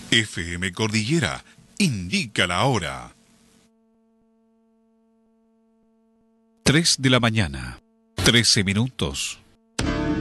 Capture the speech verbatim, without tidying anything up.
F M Cordillera indica la hora. tres de la mañana, trece minutos.